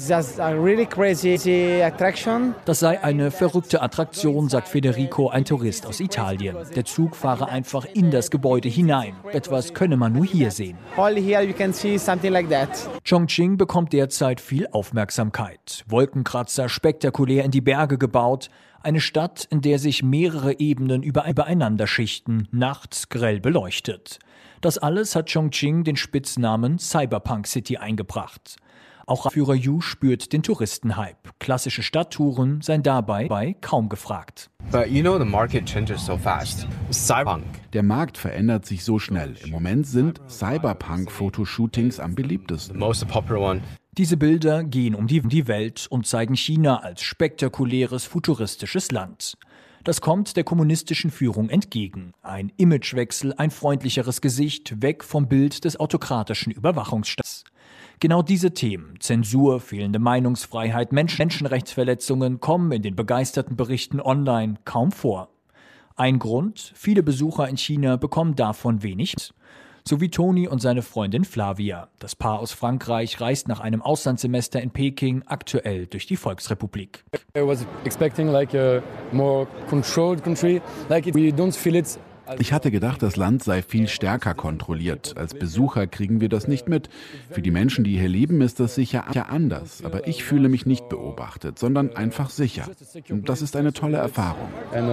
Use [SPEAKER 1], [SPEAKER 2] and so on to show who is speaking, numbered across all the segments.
[SPEAKER 1] That's a really crazy attraction.
[SPEAKER 2] Das sei eine verrückte Attraktion, sagt Federico, ein Tourist aus Italien. Der Zug fahre einfach in das Gebäude hinein. Etwas könne man nur hier sehen.
[SPEAKER 1] Only here you can see something like that.
[SPEAKER 2] Chongqing bekommt derzeit viel Aufmerksamkeit. Wolkenkratzer spektakulär in die Berge gebaut. Eine Stadt, in der sich mehrere Ebenen übereinander schichten, nachts grell beleuchtet. Das alles hat Chongqing den Spitznamen Cyberpunk City eingebracht. Auch Führer Yu spürt den Touristenhype. Klassische Stadttouren seien dabei kaum gefragt.
[SPEAKER 3] But you know, the market changes so fast. Cyberpunk.
[SPEAKER 4] Der Markt verändert sich so schnell. Im Moment sind Cyberpunk-Fotoshootings am beliebtesten.
[SPEAKER 3] The most popular one.
[SPEAKER 2] Diese Bilder gehen um die Welt und zeigen China als spektakuläres, futuristisches Land. Das kommt der kommunistischen Führung entgegen. Ein Imagewechsel, ein freundlicheres Gesicht, weg vom Bild des autokratischen Überwachungsstaates. Genau diese Themen, Zensur, fehlende Meinungsfreiheit, Menschenrechtsverletzungen, kommen in den begeisterten Berichten online kaum vor. Ein Grund: viele Besucher in China bekommen davon wenig mit. So wie Toni und seine Freundin Flavia. Das Paar aus Frankreich reist nach einem Auslandssemester in Peking aktuell durch die Volksrepublik.
[SPEAKER 5] I was expecting like a more controlled country, like we don't feel it.
[SPEAKER 4] Ich hatte gedacht, das Land sei viel stärker kontrolliert. Als Besucher kriegen wir das nicht mit. Für die Menschen, die hier leben, ist das sicher anders. Aber ich fühle mich nicht beobachtet, sondern einfach sicher. Und das ist eine tolle Erfahrung.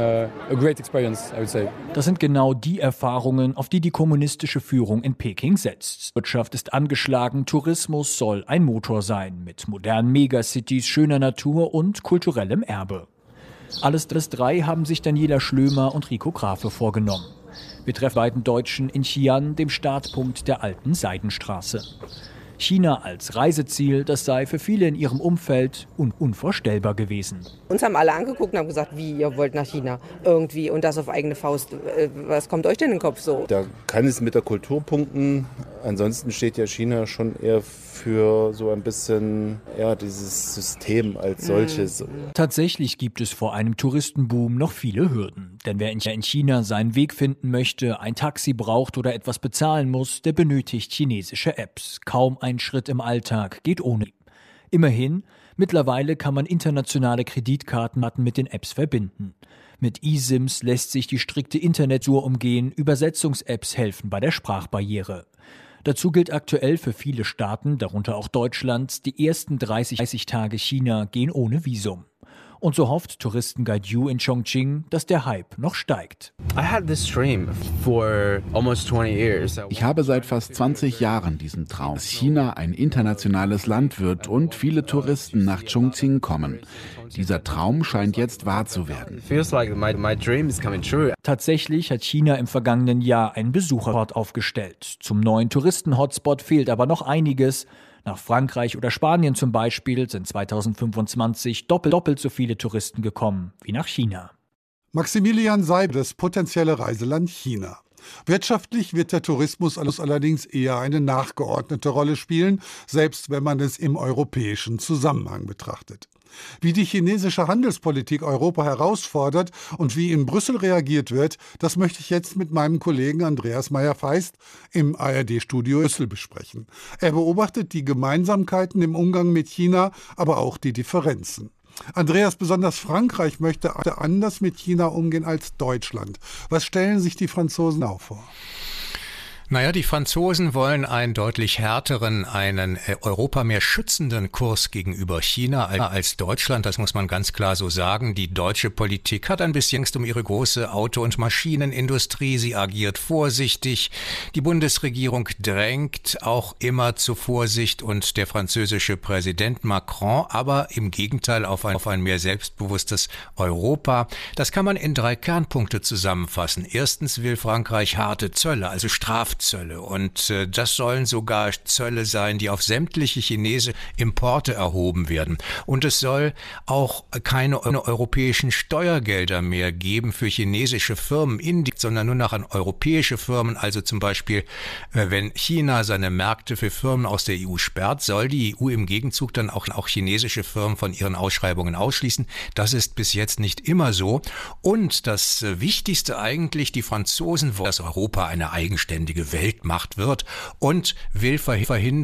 [SPEAKER 2] Das sind genau die Erfahrungen, auf die die kommunistische Führung in Peking setzt. Die Wirtschaft ist angeschlagen, Tourismus soll ein Motor sein, mit modernen Megacities, schöner Natur und kulturellem Erbe. Alles drei haben sich Daniela Schlömer und Rico Grafe vorgenommen. Wir treffen beiden Deutschen in Xi'an, dem Startpunkt der alten Seidenstraße. China als Reiseziel, das sei für viele in ihrem Umfeld unvorstellbar gewesen.
[SPEAKER 6] Uns haben alle angeguckt und haben gesagt, wie, ihr wollt nach China irgendwie und das auf eigene Faust. Was kommt euch denn in den Kopf so?
[SPEAKER 7] Da kann es mit der Kultur punkten. Ansonsten steht ja China schon eher für so ein bisschen dieses System als solches.
[SPEAKER 2] Tatsächlich gibt es vor einem Touristenboom noch viele Hürden. Denn wer in China seinen Weg finden möchte, ein Taxi braucht oder etwas bezahlen muss, der benötigt chinesische Apps. Kaum ein Schritt im Alltag geht ohne. Immerhin, mittlerweile kann man internationale Kreditkarten mit den Apps verbinden. Mit eSIMs lässt sich die strikte Internetzensur umgehen, Übersetzungs-Apps helfen bei der Sprachbarriere. Dazu gilt aktuell für viele Staaten, darunter auch Deutschland, die ersten 30 Tage China gehen ohne Visum. Und so hofft Touristenguide Yu in Chongqing, dass der Hype noch steigt.
[SPEAKER 4] Ich habe seit fast 20 Jahren diesen Traum, dass China ein internationales Land wird und viele Touristen nach Chongqing kommen. Dieser Traum scheint jetzt wahr zu werden.
[SPEAKER 2] Tatsächlich hat China im vergangenen Jahr einen Besucherrekord aufgestellt. Zum neuen Touristen-Hotspot fehlt aber noch einiges. Nach Frankreich oder Spanien zum Beispiel sind 2025 doppelt so viele Touristen gekommen wie nach China.
[SPEAKER 8] Maximilian Seib, das potenzielle Reiseland China. Wirtschaftlich wird der Tourismus allerdings eher eine nachgeordnete Rolle spielen, selbst wenn man es im europäischen Zusammenhang betrachtet. Wie die chinesische Handelspolitik Europa herausfordert und wie in Brüssel reagiert wird, das möchte ich jetzt mit meinem Kollegen Andreas Meyer-Feist im ARD-Studio Brüssel besprechen. Er beobachtet die Gemeinsamkeiten im Umgang mit China, aber auch die Differenzen. Andreas, besonders Frankreich möchte anders mit China umgehen als Deutschland. Was stellen sich die Franzosen auch vor?
[SPEAKER 9] Naja, die Franzosen wollen einen deutlich härteren, einen Europa mehr schützenden Kurs gegenüber China als Deutschland. Das muss man ganz klar so sagen. Die deutsche Politik hat ein bisschen Angst um ihre große Auto- und Maschinenindustrie. Sie agiert vorsichtig. Die Bundesregierung drängt auch immer zu Vorsicht und der französische Präsident Macron aber im Gegenteil auf ein mehr selbstbewusstes Europa. Das kann man in 3 Kernpunkte zusammenfassen. Erstens will Frankreich harte Zölle, also Strafzölle. Und das sollen sogar Zölle sein, die auf sämtliche chinesische Importe erhoben werden. Und es soll auch keine europäischen Steuergelder mehr geben für chinesische Firmen, sondern nur noch an europäische Firmen. Also zum Beispiel, wenn China seine Märkte für Firmen aus der EU sperrt, soll die EU im Gegenzug dann auch chinesische Firmen von ihren Ausschreibungen ausschließen. Das ist bis jetzt nicht immer so. Und das Wichtigste eigentlich, die Franzosen wollen, dass Europa eine eigenständige Weltmacht wird und will verhindern,